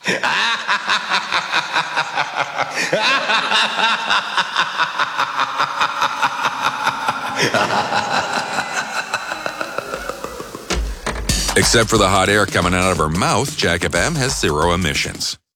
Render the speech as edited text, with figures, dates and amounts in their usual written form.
Except for the hot air coming out of her mouth, Jack FM has zero emissions.